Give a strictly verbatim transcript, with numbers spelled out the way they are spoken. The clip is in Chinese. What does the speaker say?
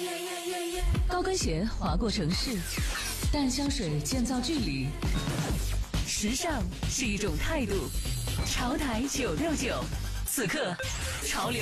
高跟鞋划过城市，淡香水建造距离。时尚是一种态度。潮台九六九，此刻潮流